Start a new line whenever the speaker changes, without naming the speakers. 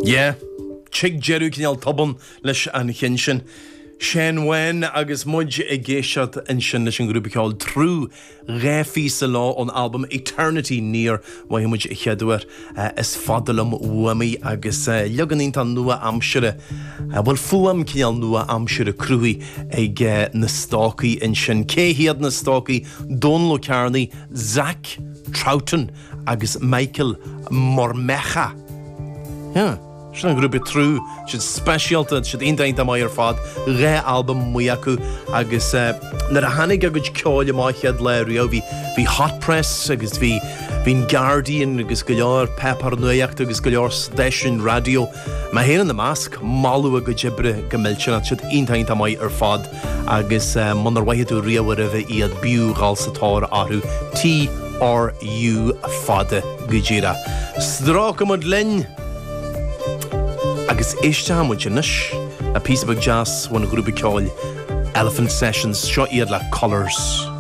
Yeah, Chig Jeru Kinal Tobon Lish and Hinshin. Shane Wen agus Mudge a Geishat and Shin group called True Refi Law on album Eternity Near why much Headwer is Fadalum Wami agus Luganinta Nua Amshire well Fuam Kial Nua Amshire Crui ag Nastoki and Shin K he had Nastoki Don Locarney Zach Troughton agus Michael Mormecha. Yeah. She's group of True, she's special to she's in the my fad re album muyaku agus na hanig agus call my head Larry vi hot press agus vi Guardian agus galor pepper noyak agus galor station radio ma here in the mask malu go jibre gemelchna she's in the my fad agus monor way to ria whatever iad bu galsator aru TRU fade gujira strakamod len agus ishtam with Janish, a piece of jazz when a group called Elephant Sessions shot you like colours.